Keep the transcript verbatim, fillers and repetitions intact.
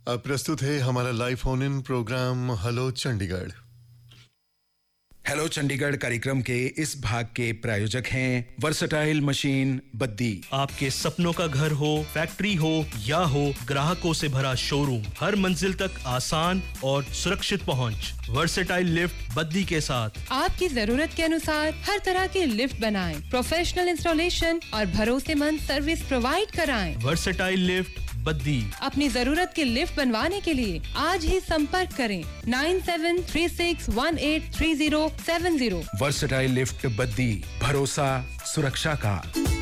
अब प्रस्तुत है हमारा live phone in programme hello Chandigarh. Hello Chandigarh कार्यक्रम के इस भाग के प्रायोजक हैं वर्सटाइल मशीन बद्दी। आपके सपनों का घर हो, फैक्ट्री हो या हो ग्राहकों से भरा शोरूम, हर मंजिल तक आसान और सुरक्षित पहुंच। वर्सटाइल लिफ्ट बद्दी के साथ आपकी जरूरत के अनुसार हर तरह के लिफ्ट बनाएं, प्रोफेशनल इंस्टॉलेशन और भरोसेमंद सर्विस प्रोवाइड कराएं। Versatile lift Baddi. अपनी जरूरत के लिफ्ट बनवाने के लिए आज ही संपर्क करें nine seven three six one eight three zero seven zero. Versatile lift Baddi, भरोसा सुरक्षा का।